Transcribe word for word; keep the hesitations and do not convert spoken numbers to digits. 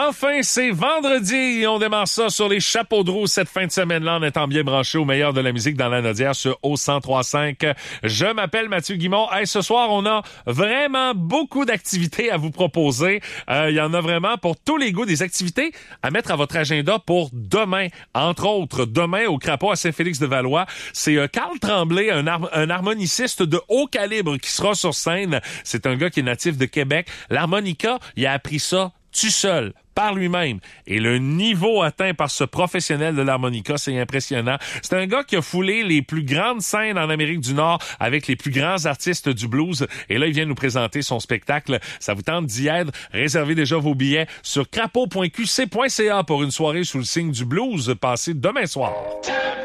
Enfin, c'est vendredi et on démarre ça sur les chapeaux de roue cette fin de semaine-là en étant bien branché au meilleur de la musique dans la Nodière sur O cent trois cinq. Je m'appelle Mathieu Guimond. Hey, ce soir, on a vraiment beaucoup d'activités à vous proposer. Euh, il y en a vraiment pour tous les goûts, des activités à mettre à votre agenda pour demain. Entre autres, demain au Crapaud à Saint-Félix-de-Valois, c'est euh, Carl Tremblay, un, har- un harmoniciste de haut calibre qui sera sur scène. C'est un gars qui est natif de Québec. L'harmonica, il a appris ça tout seul, par lui-même. Et le niveau atteint par ce professionnel de l'harmonica, c'est impressionnant. C'est un gars qui a foulé les plus grandes scènes en Amérique du Nord avec les plus grands artistes du blues. Et là, il vient nous présenter son spectacle. Ça vous tente d'y être? Réservez déjà vos billets sur crapaud point q c point c a pour une soirée sous le signe du blues passée demain soir.